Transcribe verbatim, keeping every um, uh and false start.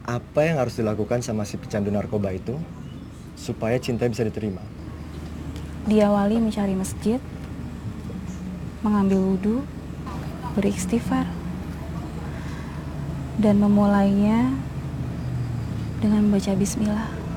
Apa yang harus dilakukan sama si pecandu narkoba itu supaya cinta bisa diterima? Diawali mencari masjid, mengambil wudhu, beristighfar, dan memulainya dengan membaca bismillah.